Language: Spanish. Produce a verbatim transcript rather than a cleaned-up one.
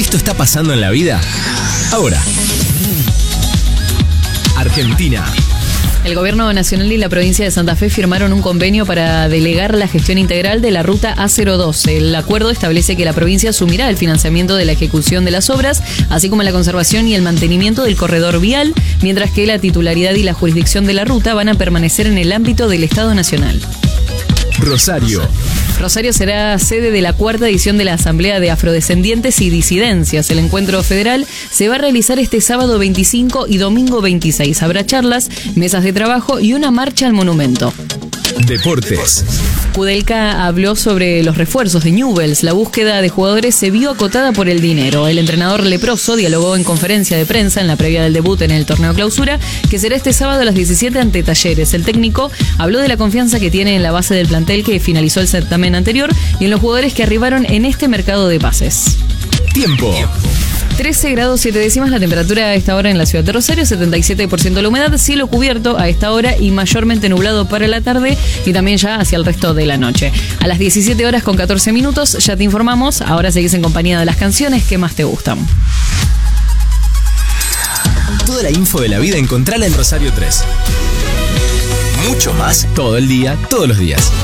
¿Esto está pasando en la vida? Ahora. Argentina. El Gobierno Nacional y la provincia de Santa Fe firmaron un convenio para delegar la gestión integral de la ruta A cero dos. El acuerdo establece que la provincia asumirá el financiamiento de la ejecución de las obras, así como la conservación y el mantenimiento del corredor vial, mientras que la titularidad y la jurisdicción de la ruta van a permanecer en el ámbito del Estado Nacional. Rosario. Rosario será sede de la cuarta edición de la Asamblea de Afrodescendientes y Disidencias. El encuentro federal se va a realizar este sábado veinticinco y domingo veintiséis. Habrá charlas, mesas de trabajo y una marcha al monumento. Deportes. Kudelka habló sobre los refuerzos de Newell's. La búsqueda de jugadores se vio acotada por el dinero. El entrenador leproso dialogó en conferencia de prensa en la previa del debut en el torneo clausura, que será este sábado a las diecisiete ante Talleres. El técnico habló de la confianza que tiene en la base del plantel que finalizó el certamen anterior y en los jugadores que arribaron en este mercado de pases. Tiempo. trece grados siete décimas la temperatura a esta hora en la ciudad de Rosario, setenta y siete por ciento la humedad, cielo cubierto a esta hora y mayormente nublado para la tarde y también ya hacia el resto de la noche. A las diecisiete horas con catorce minutos ya te informamos, ahora seguís en compañía de las canciones que más te gustan. Toda la info de la vida encontrala en Rosario tres. Mucho más todo el día, todos los días.